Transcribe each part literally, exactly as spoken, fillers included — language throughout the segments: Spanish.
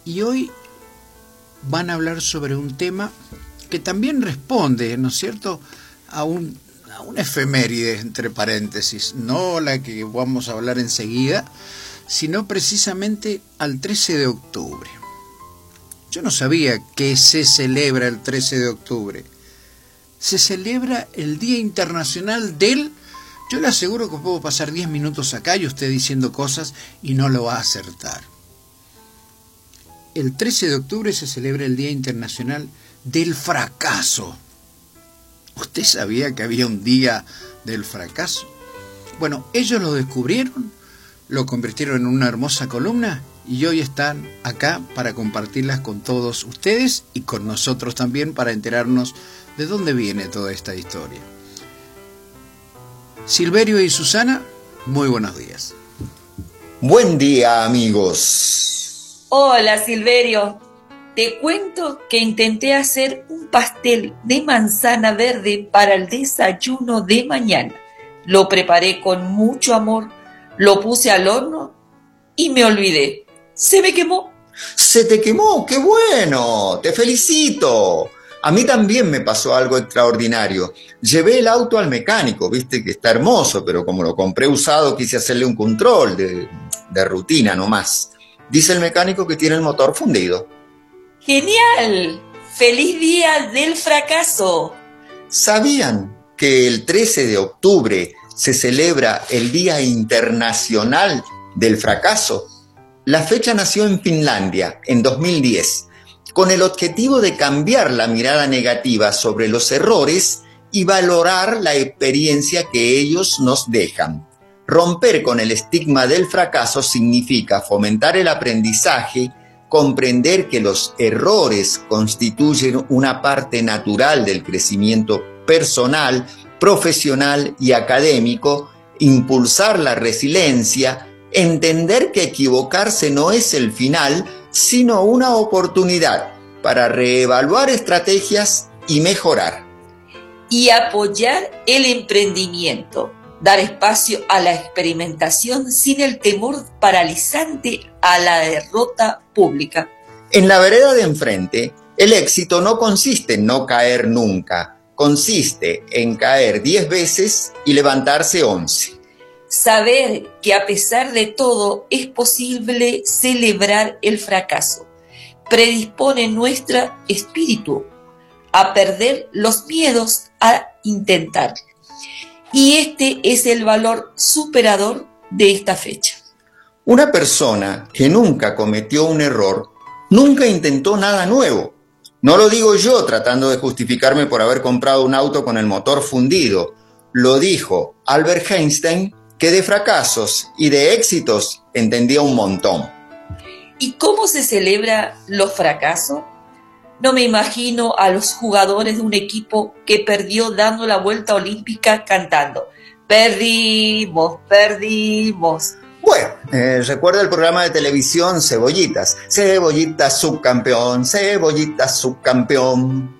y hoy van a hablar sobre un tema que también responde, ¿no es cierto?, a un, a una efeméride, entre paréntesis, no la que vamos a hablar enseguida, sino precisamente al trece de octubre. Yo no sabía que se celebra el trece de octubre. Se celebra el Día Internacional del... Yo le aseguro que puedo pasar diez minutos acá y usted diciendo cosas y no lo va a acertar. El trece de octubre se celebra el Día Internacional del Fracaso. ¿Usted sabía que había un Día del Fracaso? Bueno, ellos lo descubrieron, lo convirtieron en una hermosa columna y hoy están acá para compartirlas con todos ustedes y con nosotros también para enterarnos de dónde viene toda esta historia. Silverio y Susana, muy buenos días. Buen día, amigos. Hola, Silverio. Te cuento que intenté hacer un pastel de manzana verde para el desayuno de mañana. Lo preparé con mucho amor, lo puse al horno y me olvidé. Se me quemó. ¿Se te quemó? ¡Qué bueno! ¡Te felicito! A mí también me pasó algo extraordinario. Llevé el auto al mecánico, viste que está hermoso, pero como lo compré usado quise hacerle un control de, de rutina nomás. Dice el mecánico que tiene el motor fundido. ¡Genial! ¡Feliz día del fracaso! ¿Sabían que el trece de octubre se celebra el Día Internacional del Fracaso? La fecha nació en Finlandia en dos mil diez, con el objetivo de cambiar la mirada negativa sobre los errores y valorar la experiencia que ellos nos dejan. Romper con el estigma del fracaso significa fomentar el aprendizaje, comprender que los errores constituyen una parte natural del crecimiento personal, profesional y académico, impulsar la resiliencia, entender que equivocarse no es el final, sino una oportunidad para reevaluar estrategias y mejorar. Y apoyar el emprendimiento, dar espacio a la experimentación sin el temor paralizante a la derrota pública. En la vereda de enfrente, el éxito no consiste en no caer nunca, consiste en caer diez veces y levantarse once. Saber que a pesar de todo es posible celebrar el fracaso predispone nuestro espíritu a perder los miedos a intentar. Y este es el valor superador de esta fecha. Una persona que nunca cometió un error, nunca intentó nada nuevo. No lo digo yo tratando de justificarme por haber comprado un auto con el motor fundido. Lo dijo Albert Einstein, que de fracasos y de éxitos entendía un montón. ¿Y cómo se celebran los fracasos? No me imagino a los jugadores de un equipo que perdió dando la vuelta olímpica cantando «Perdimos, perdimos». Bueno, eh, recuerda el programa de televisión Cebollitas. Cebollitas subcampeón, Cebollitas subcampeón.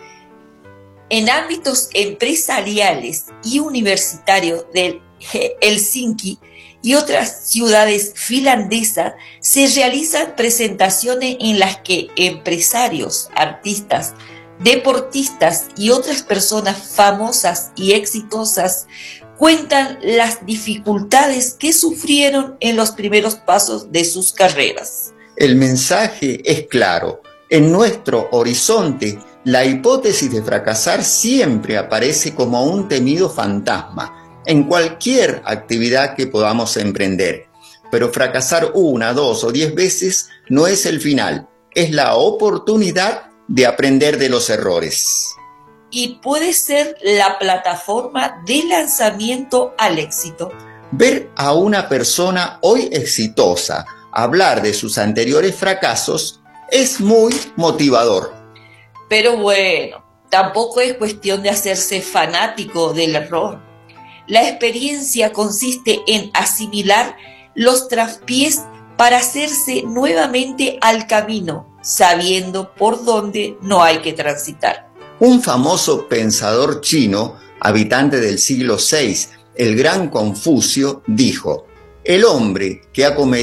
En ámbitos empresariales y universitarios del Helsinki y otras ciudades finlandesas se realizan presentaciones en las que empresarios, artistas, deportistas y otras personas famosas y exitosas cuentan las dificultades que sufrieron en los primeros pasos de sus carreras. El mensaje es claro. En nuestro horizonte, la hipótesis de fracasar siempre aparece como un temido fantasma en cualquier actividad que podamos emprender. Pero fracasar una, dos o diez veces no es el final, es la oportunidad de aprender de los errores. Y puede ser la plataforma de lanzamiento al éxito. Ver a una persona hoy exitosa hablar de sus anteriores fracasos es muy motivador. Pero bueno, tampoco es cuestión de hacerse fanático del error. La experiencia consiste en asimilar los traspiés para hacerse nuevamente al camino, sabiendo por dónde no hay que transitar. Un famoso pensador chino, habitante del siglo seis, el gran Confucio, dijo: el hombre que ha cometido